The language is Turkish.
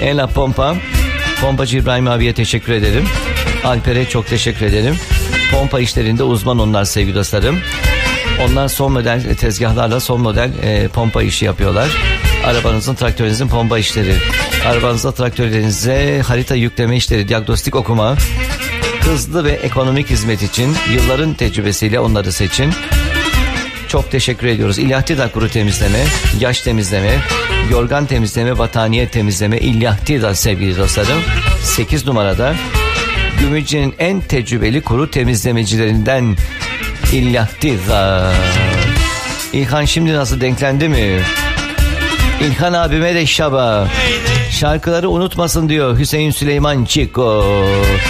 Ela Pompa. Pompacı İbrahim abiye teşekkür ederim. Alper'e çok teşekkür ederim. Pompa işlerinde uzman onlar sevgili dostlarım. Onlar son model tezgahlarla son model pompa işi yapıyorlar. Arabanızın, traktörünüzün pompa işleri. Arabanıza, traktörlerinize harita yükleme işleri, diagnostik okuma. Hızlı ve ekonomik hizmet için yılların tecrübesiyle onları seçin. Çok teşekkür ediyoruz. İlyahtida kuru temizleme, yaş temizleme, yorgan temizleme, battaniye temizleme, İlyahtida sevgili dostlarım. 8 numarada Gümüşce'nin en tecrübeli kuru temizlemecilerinden İlyahtida. İlhan şimdi nasıl, denklendi mi? İlhan abime de şaba. Şarkıları unutmasın diyor Hüseyin Süleyman Çiko.